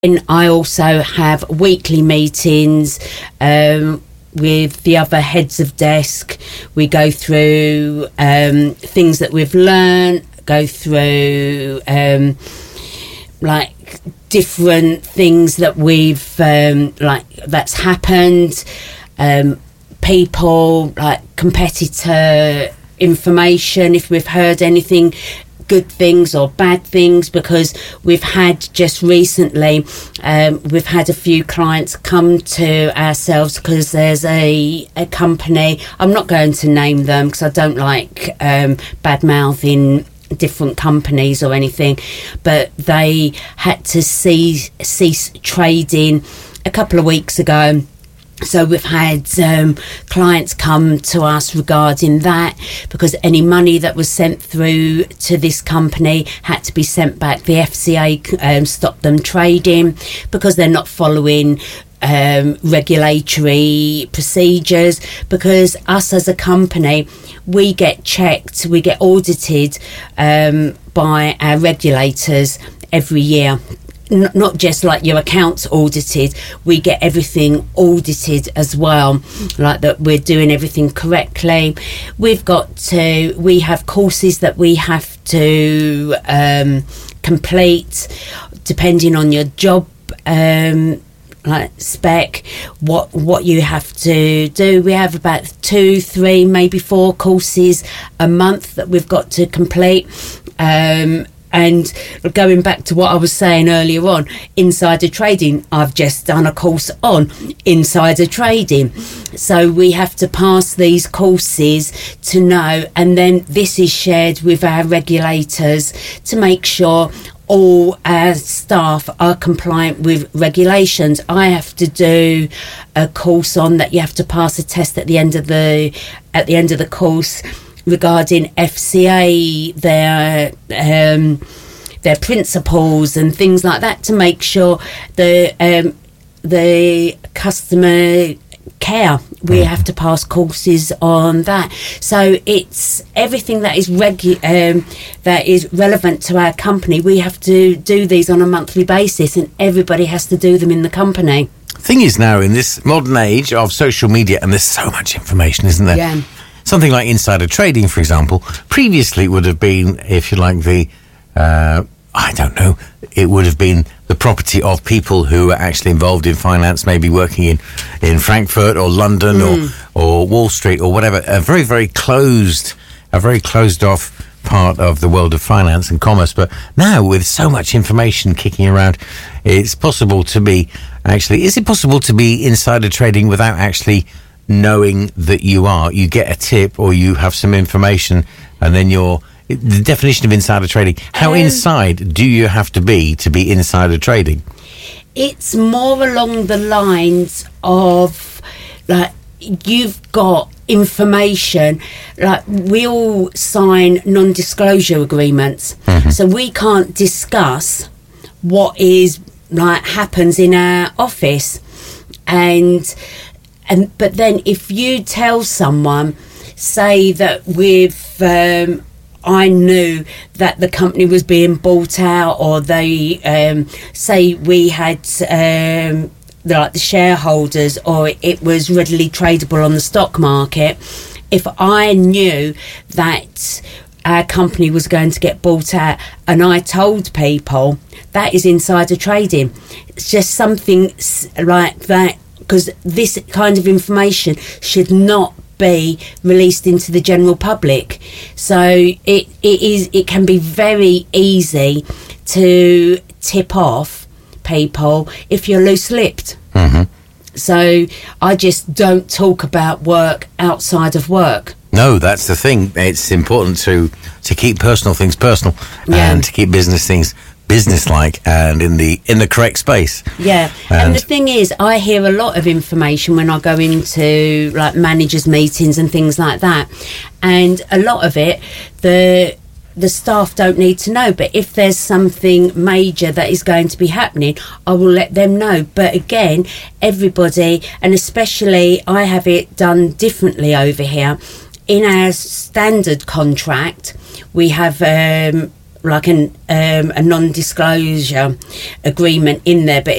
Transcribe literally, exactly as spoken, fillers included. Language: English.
And I also have weekly meetings um, with the other heads of desk. We go through um, things that we've learned, go through um, like different things that we've um, like that's happened, um, people like competitor information, if we've heard anything, good things or bad things, because we've had just recently um, we've had a few clients come to ourselves because there's a, a company, I'm not going to name them because I don't like um, bad mouthing different companies or anything, but they had to cease, cease trading a couple of weeks ago. So we've had um, clients come to us regarding that, because any money that was sent through to this company had to be sent back. The F C A um, stopped them trading because they're not following um, regulatory procedures, because us as a company, we get checked, we get audited um, by our regulators every year. Not just like your accounts audited, we get everything audited as well, like that we're doing everything correctly. We've got to, we have courses that we have to um, complete depending on your job um, like spec, what what you have to do. We have about two, three, maybe four courses a month that we've got to complete. Um, And going back to what I was saying earlier on, insider trading, I've just done a course on insider trading. So we have to pass these courses to know, and then this is shared with our regulators to make sure all our staff are compliant with regulations. I have to do a course on that. You have to pass a test at the end of the at the end of the course regarding F C A, their um, their principles and things like that, to make sure the um, the customer care. We have to pass courses on that. So it's everything that is regu- um, that is relevant to our company. We have to do these on a monthly basis, and everybody has to do them in the company. Thing is, now in this modern age of social media, and there's so much information, isn't there? Yeah. Something like insider trading, for example, previously it would have been, if you like, the, uh, I don't know, it would have been the property of people who are actually involved in finance, maybe working in, in Frankfurt or London mm. or, or Wall Street or whatever. A very, very closed, a very closed off part of the world of finance and commerce. But now, with so much information kicking around, it's possible to be, actually, is it possible to be insider trading without actually knowing that you are? You get a tip or you have some information, and then you're the definition of insider trading. How um, inside do you have to be to be insider trading? It's more along the lines of like you've got information, like we all sign non-disclosure agreements, mm-hmm. so we can't discuss what is like happens in our office. And And but then if you tell someone, say that with um, I knew that the company was being bought out, or they um, say we had um, the, like the shareholders, or it was readily tradable on the stock market. If I knew that our company was going to get bought out and I told people, that is insider trading. It's just something like that. Because this kind of information should not be released into the general public. So it it is it can be very easy to tip off people if you're loose-lipped. Mm-hmm. So I just don't talk about work outside of work. No, that's the thing. It's important to to keep personal things personal, yeah. and to keep business things business-like and in the in the correct space. Yeah, and, and the thing is, I hear a lot of information when I go into like managers' meetings and things like that, and a lot of it, the the staff don't need to know. But if there's something major that is going to be happening, I will let them know. But again, everybody, and especially I have it done differently over here. In our standard contract, we have um, like an um, a non-disclosure agreement in there, but